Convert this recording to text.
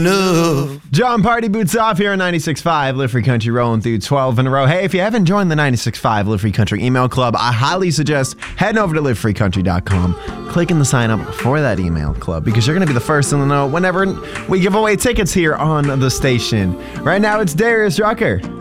No. John Party Boots Off here on 96.5 Live Free Country, rolling through 12 in a row. Hey, if you haven't joined the 96.5 Live Free Country email club, I highly suggest heading over to livefreecountry.com, clicking the sign up for that email club, because you're going to be the first in the know whenever we give away tickets here on the station. Right now, it's Darius Rucker.